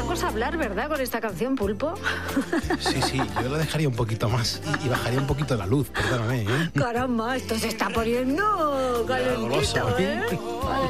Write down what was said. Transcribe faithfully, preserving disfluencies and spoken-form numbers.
pocos a hablar, ¿verdad? Con esta canción, Pulpo. Sí, sí, yo lo dejaría un poquito más y, y bajaría un poquito la luz, perdóname, ¿eh? Caramba, esto se está poniendo calentito, Goloso, ¿eh? ¿eh?